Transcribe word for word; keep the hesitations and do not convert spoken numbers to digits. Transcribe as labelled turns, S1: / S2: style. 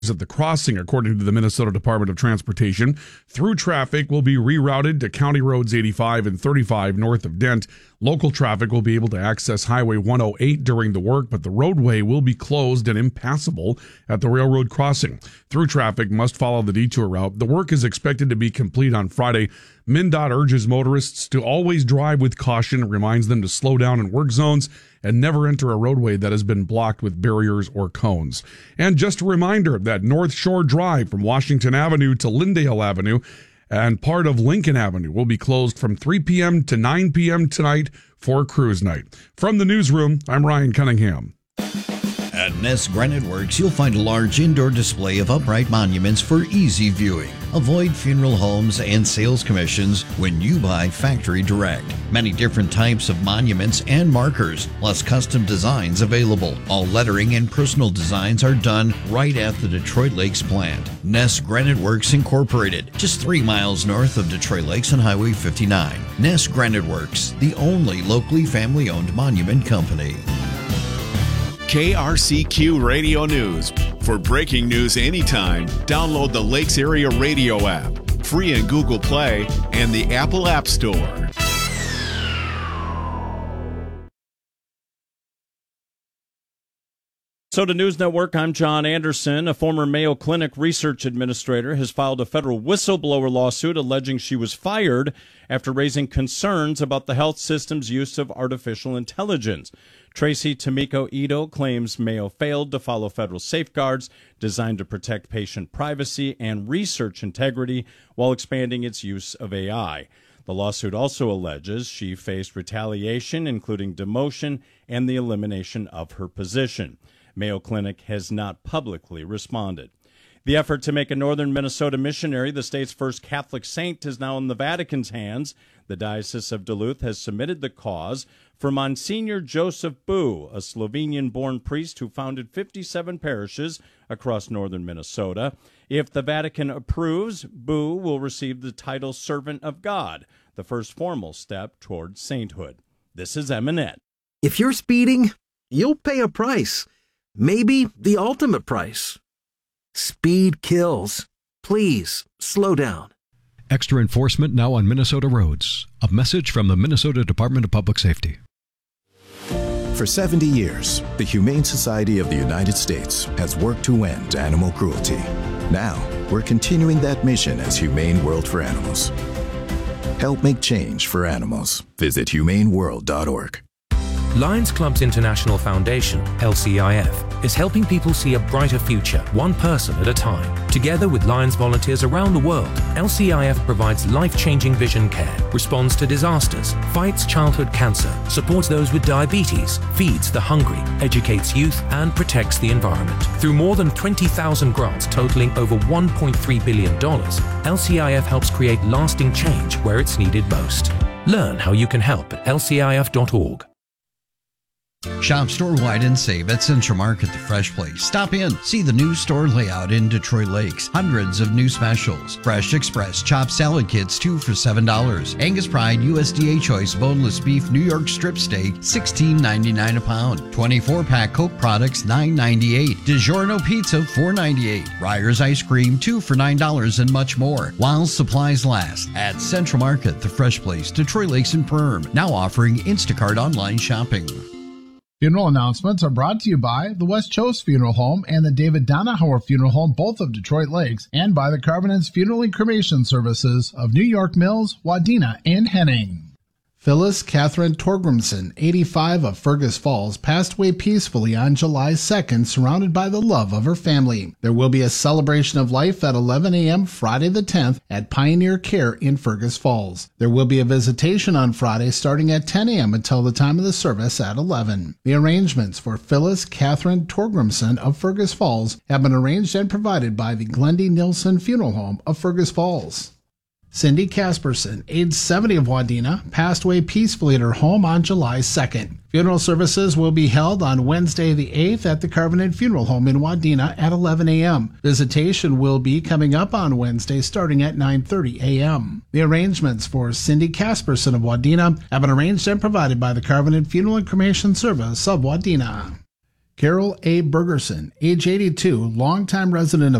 S1: at the crossing, according to the Minnesota Department of Transportation. Through traffic will be rerouted to County Roads eighty-five and thirty-five north of Dent. Local traffic will be able to access Highway one oh eight during the work, but the roadway will be closed and impassable at the railroad crossing. Through traffic must follow the detour route. The work is expected to be complete on Friday. MnDOT urges motorists to always drive with caution, reminds them to slow down in work zones and never enter a roadway that has been blocked with barriers or cones. And just a reminder that North Shore Drive from Washington Avenue to Lyndale Avenue and part of Lincoln Avenue will be closed from three p.m. to nine p.m. tonight for cruise night. From the newsroom, I'm Ryan Cunningham.
S2: At Ness Granite Works, you'll find a large indoor display of upright monuments for easy viewing. Avoid funeral homes and sales commissions when you buy factory direct. Many different types of monuments and markers, plus custom designs available. All lettering and personal designs are done right at the Detroit Lakes plant. Ness Granite Works Incorporated, just three miles north of Detroit Lakes on Highway fifty-nine. Ness Granite Works, the only locally family-owned monument company.
S3: K R C Q Radio News. For breaking news anytime, download the Lakes Area Radio app, free in Google Play and the Apple App Store.
S4: Minnesota News Network, I'm John Anderson. A former Mayo Clinic research administrator has filed a federal whistleblower lawsuit alleging she was fired after raising concerns about the health system's use of artificial intelligence. Tracy Tomiko Ito claims Mayo failed to follow federal safeguards designed to protect patient privacy and research integrity while expanding its use of A I. The lawsuit also alleges she faced retaliation, including demotion and the elimination of her position. Mayo Clinic has not publicly responded. The effort to make a northern Minnesota missionary the state's first Catholic saint is now in the Vatican's hands. The Diocese of Duluth has submitted the cause for Monsignor Joseph Boo, a Slovenian-born priest who founded fifty-seven parishes across northern Minnesota. If the Vatican approves, Boo will receive the title Servant of God, the first formal step toward sainthood. This is Eminette.
S5: If you're speeding, you'll pay a price. Maybe the ultimate price. Speed kills. Please, slow down.
S6: Extra enforcement now on Minnesota roads. A message from the Minnesota Department of Public Safety.
S7: For seventy years, the Humane Society of the United States has worked to end animal cruelty. Now, we're continuing that mission as Humane World for Animals. Help make change for animals. Visit humane world dot org.
S8: Lions Clubs International Foundation, L C I F, is helping people see a brighter future, one person at a time. Together with Lions volunteers around the world, L C I F provides life-changing vision care, responds to disasters, fights childhood cancer, supports those with diabetes, feeds the hungry, educates youth, and protects the environment. Through more than twenty thousand grants totaling over one point three billion dollars, L C I F helps create lasting change where it's needed most. Learn how you can help at L C I F dot org.
S2: Shop store-wide and save at Central Market, the Fresh Place. Stop in, see the new store layout in Detroit Lakes. Hundreds of new specials. Fresh Express chopped salad kits, two for seven dollars. Angus Pride U S D A Choice boneless beef New York strip steak, sixteen ninety-nine a pound. twenty-four pack Coke products, nine ninety-eight. DiGiorno pizza, four ninety-eight. Ryer's ice cream, two for nine dollars, and much more. While supplies last. At Central Market, the Fresh Place, Detroit Lakes and Perm. Now offering Instacart online shopping.
S9: Funeral announcements are brought to you by the West Chose Funeral Home and the David Donahauer Funeral Home, both of Detroit Lakes, and by the Carbone's Funeral and Cremation Services of New York Mills, Wadena, and Henning. Phyllis Catherine Torgrimson, eighty-five, of Fergus Falls, passed away peacefully on July second, surrounded by the love of her family. There will be a celebration of life at eleven a.m. Friday the tenth at Pioneer Care in Fergus Falls. There will be a visitation on Friday starting at ten a.m. until the time of the service at eleven. The arrangements for Phyllis Catherine Torgrimson of Fergus Falls have been arranged and provided by the Glendy Nilsson Funeral Home of Fergus Falls. Cindy Casperson, age seventy, of Wadena, passed away peacefully at her home on July second. Funeral services will be held on Wednesday the eighth at the Carbonet Funeral Home in Wadena at eleven a.m. Visitation will be coming up on Wednesday starting at nine thirty a.m. The arrangements for Cindy Casperson of Wadena have been arranged and provided by the Carbonet Funeral and Cremation Service of Wadena. Carol A. Bergerson, age eighty-two, longtime resident of